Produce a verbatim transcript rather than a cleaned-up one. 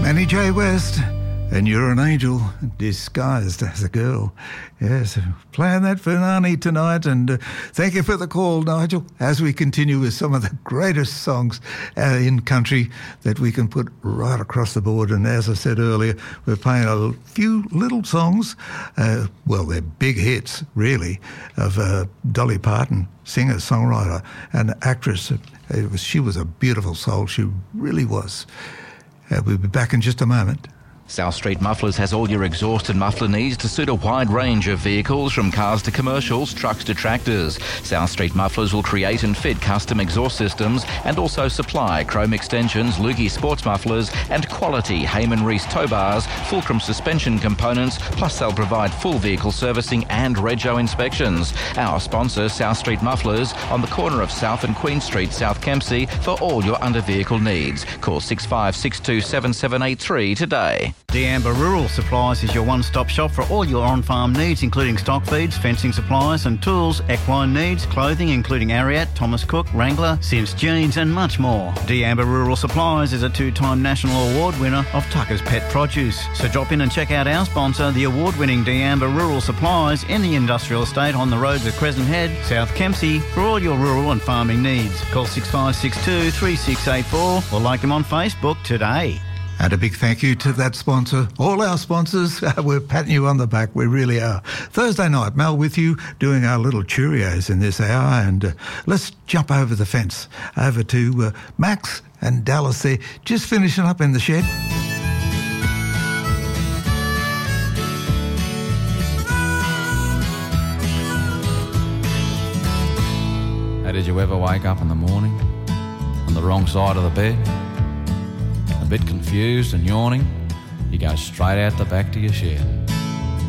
Annie J. West, and You're an Angel Disguised as a Girl. Yes, playing that for Nani tonight, and uh, thank you for the call, Nigel, as we continue with some of the greatest songs uh, in country that we can put right across the board. And as I said earlier, we're playing a few little songs, uh, well, they're big hits, really, of uh, Dolly Parton, singer, songwriter, and actress. It was, she was a beautiful soul, she really was. Uh, we'll be back in just a moment. South Street Mufflers has all your exhaust and muffler needs to suit a wide range of vehicles, from cars to commercials, trucks to tractors. South Street Mufflers will create and fit custom exhaust systems and also supply chrome extensions, Lukey sports mufflers and quality Heyman Reese tow bars, Fulcrum suspension components, plus they'll provide full vehicle servicing and rego inspections. Our sponsor, South Street Mufflers, on the corner of South and Queen Street, South Kempsey, for all your under-vehicle needs. Call six five six two seven seven eight three today. D'Amber Rural Supplies is your one-stop shop for all your on-farm needs, including stock feeds, fencing supplies and tools, equine needs, clothing including Ariat, Thomas Cook, Wrangler, Sims Jeans and much more. D'Amber Rural Supplies is a two-time national award winner of Tucker's Pet Produce. So drop in and check out our sponsor, the award-winning D'Amber Rural Supplies, in the industrial estate on the roads of Crescent Head, South Kempsey, for all your rural and farming needs. Call six five six two three six eight four or like them on Facebook today. And a big thank you to that sponsor, all our sponsors. We're patting you on the back, we really are. Thursday night, Mel with you, doing our little Cheerios in this hour. And uh, let's jump over the fence, over to uh, Max and Dallas there, just finishing up in the shed. Hey, did you ever wake up in the morning on the wrong side of the bed? A bit confused and yawning, you go straight out the back to your shed.